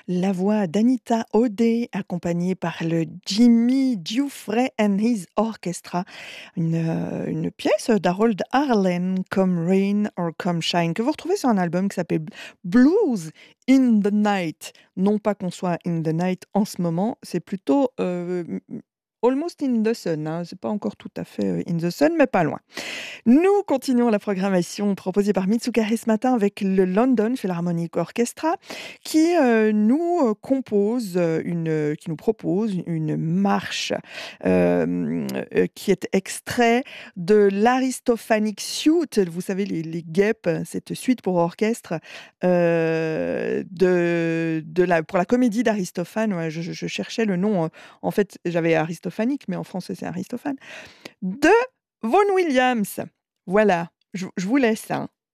La voix d'Anita O'Day, accompagnée par le Jimmy Giuffre and His Orchestra, une pièce d'Harold Arlen, Come Rain or Come Shine, que vous retrouvez sur un album qui s'appelle Blues in the Night. Non pas qu'on soit in the night en ce moment, c'est plutôt almost in the sun, hein. C'est pas encore tout à fait in the sun, mais pas loin. Nous continuons la programmation proposée par Mitsukahe ce matin avec le London Philharmonic Orchestra qui qui nous propose une marche qui est extrait de l'Aristophanic Suite, vous savez les guêpes, cette suite pour orchestre pour la comédie d'Aristophane. Ouais, je cherchais le nom, en fait j'avais Aristophanique, mais en français c'est Aristophane, de Vaughan Williams. Voilà, je vous laisse, hein.